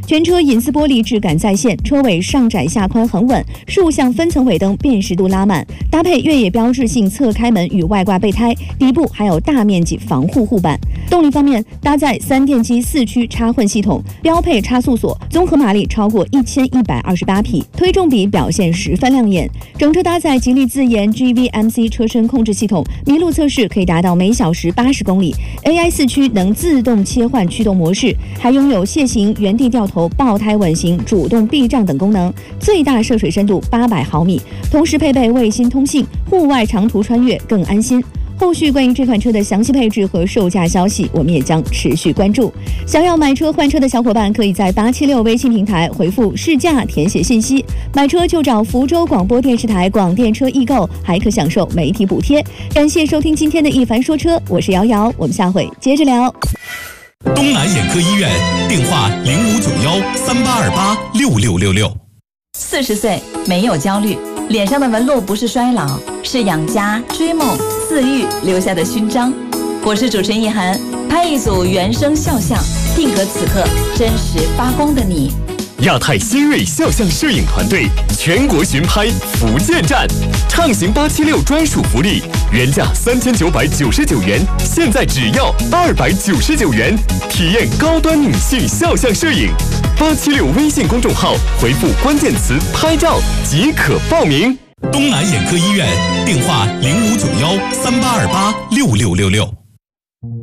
全车隐私玻璃质感再现，车尾上窄下宽很稳，竖向分层尾灯辨识度拉满，搭配越野标志性侧开门与外挂备胎，底部还有大面积防护护板。动力方面，搭载3电机4驱插混系统，标配差速锁，综合马力超过1128匹，推重比表现十分亮眼。整车搭载吉利自研 GVMC 车身控制系统，麋鹿测试可以达到每小时80公里 ，AI 4驱能自动切换驱动模式，还拥有楔形、原地掉头、爆胎稳行、主动避障等功能，最大涉水深度800毫米，同时配备卫星通信，户外长途穿越更安心。后续关于这款车的详细配置和售价消息，我们也将持续关注。想要买车换车的小伙伴，可以在876微信平台回复试驾填写信息，买车就找福州广播电视台广电车易购，还可享受媒体补贴。感谢收听今天的一凡说车，我是瑶瑶，我们下回接着聊。 东南眼科医院电话059138286666。 40岁没有焦虑，脸上的纹路不是衰老，是养家、追梦、自愈留下的勋章。我是主持人叶涵，拍一组原声肖像，定格此刻真实发光的你。 亚太新锐肖像摄影团队全国巡拍福建站，畅行876专属福利，原价3999元，现在只要299元，体验高端女性肖像摄影。876微信公众号回复关键词拍照即可报名。 东南眼科医院电话059138286666。